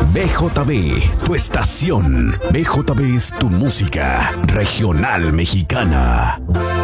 BJB, tu estación. BJB es tu música regional mexicana.